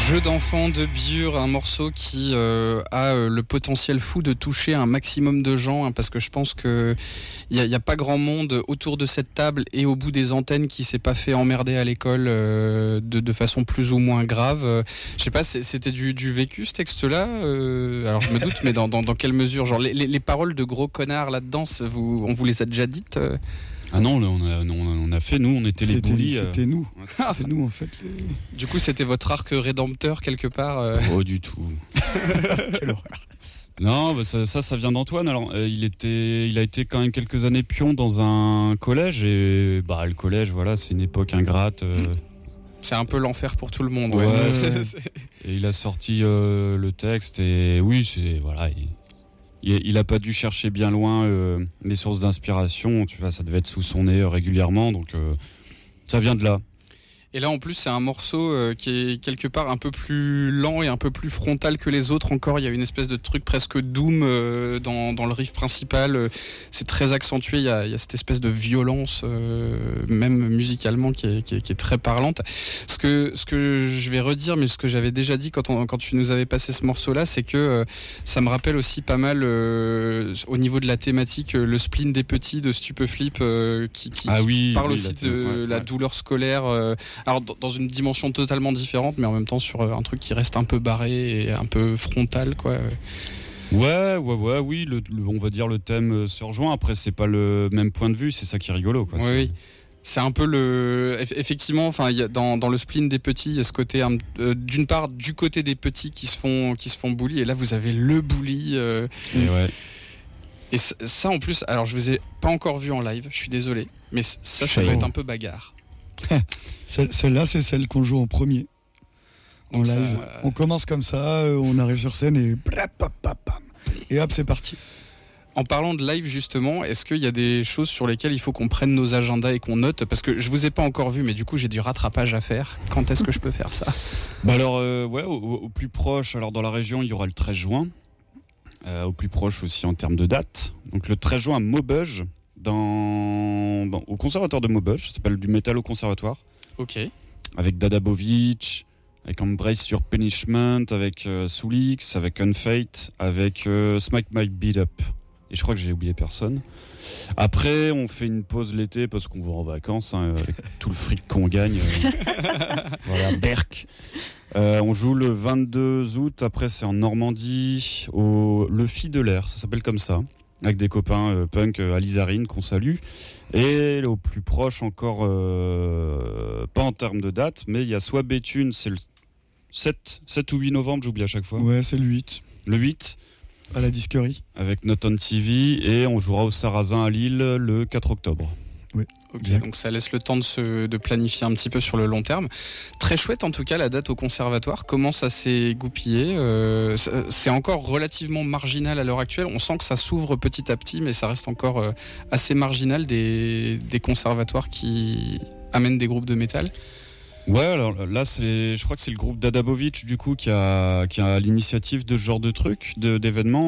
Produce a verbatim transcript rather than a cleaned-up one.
Jeu d'enfant de Bure, un morceau qui euh, a euh, le potentiel fou de toucher un maximum de gens, hein, parce que je pense que il y, y a pas grand monde autour de cette table et au bout des antennes qui s'est pas fait emmerder à l'école euh, de, de façon plus ou moins grave. Euh, je sais pas, c'était du, du vécu ce texte-là. Euh, alors je me doute, mais dans, dans, dans quelle mesure? Genre les, les, les paroles de gros connards là-dedans, vous, on vous les a déjà dites? euh Ah non, là, on, a, on a fait, nous, on était les bullies. C'était euh... nous, c'était nous en fait. Les... Du coup, c'était votre arc rédempteur quelque part euh... Oh, du tout. Quelle horreur. Non, bah ça, ça, ça vient d'Antoine. Alors, euh, il était, il a été quand même quelques années pion dans un collège et bah le collège, voilà, c'est une époque ingrate. Euh... C'est un peu l'enfer pour tout le monde. Ouais. Ouais, c'est... Et il a sorti euh, le texte et oui, c'est voilà. Il... Il n'a pas dû chercher bien loin euh, les sources d'inspiration, tu vois, ça devait être sous son nez euh, régulièrement, donc euh, ça vient de là. Et là, en plus, c'est un morceau euh, qui est quelque part un peu plus lent et un peu plus frontal que les autres. Encore, il y a une espèce de truc presque doom euh, dans, dans le riff principal. C'est très accentué. Il y a, il y a cette espèce de violence, euh, même musicalement, qui est, qui est, qui est très parlante. Ce que, ce que je vais redire, mais ce que j'avais déjà dit quand, on, quand tu nous avais passé ce morceau-là, c'est que euh, ça me rappelle aussi pas mal, euh, au niveau de la thématique, euh, le spleen des petits de Stupeflip, euh, qui, qui, ah oui, qui parle oui, aussi la, de ouais, la ouais. douleur scolaire. Euh, Alors dans une dimension totalement différente, mais en même temps sur un truc qui reste un peu barré et un peu frontal, quoi. Ouais, ouais, ouais, oui, le, le, on va dire le thème se rejoint. Après, c'est pas le même point de vue, c'est ça qui est rigolo, quoi. Oui, oui. C'est un peu le, effectivement, enfin, il y a dans dans le spleen des petits, il y a ce côté, euh, d'une part, du côté des petits qui se font qui se font bully, et là vous avez le bully. Euh, et ouais. Et ça, en plus, alors je vous ai pas encore vu en live, je suis désolé, mais ça, ça va être un peu bagarre. Celle-là, c'est celle qu'on joue en premier, en Donc live. ça, euh... On commence comme ça, on arrive sur scène et et hop, c'est parti. En parlant de live justement, est-ce qu'il y a des choses sur lesquelles il faut qu'on prenne nos agendas et qu'on note? Parce que je vous ai pas encore vu, mais du coup j'ai du rattrapage à faire. Quand est-ce que je peux faire ça? Bah alors, euh, ouais, au, au plus proche, alors dans la région, il y aura le treize juin. Euh, au plus proche aussi en termes de date. Donc le treize juin à Maubeuge, dans, bon, au conservatoire de Maubeuge, ça s'appelle du métal au conservatoire. Ok. Avec Dada Bovic, avec Embrace Your Punishment, avec euh, Soulix, avec Unfate, avec euh, Smack My Beat Up. Et je crois que j'ai oublié personne. Après, on fait une pause l'été parce qu'on va en vacances, hein, avec tout le fric qu'on gagne. Euh, voilà, Berck. Euh, on joue le vingt-deux août. Après, c'est en Normandie, au Le Fi de l'air, ça s'appelle comme ça. Avec des copains euh, punk euh, à Lizarine qu'on salue. Et au plus proche encore, euh, pas en termes de date, mais il y a soit Béthune, c'est le sept, sept ou huit novembre, j'oublie à chaque fois. Ouais, c'est le huit. Le huit. À la disquerie. Avec Not On T V, et on jouera au Sarrazin à Lille le quatre octobre. Oui. Ok, bien. Donc ça laisse le temps de, se, de planifier un petit peu sur le long terme. Très chouette en tout cas la date au conservatoire. Comment ça s'est goupillé? euh, C'est encore relativement marginal à l'heure actuelle. On sent que ça s'ouvre petit à petit, mais ça reste encore euh, assez marginal des, des conservatoires qui amènent des groupes de métal. Ouais, alors là, c'est, je crois que c'est le groupe Dada Bovic du coup qui a, qui a l'initiative de ce genre de truc, de, d'événements.